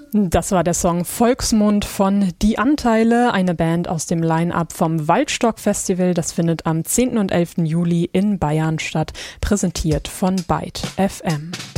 Das war der Song Volksmund von Die Anteile, eine Band aus dem Line-Up vom Waldstock Festival. Das findet am 10. und 11. Juli in Bayern statt, präsentiert von Byte FM.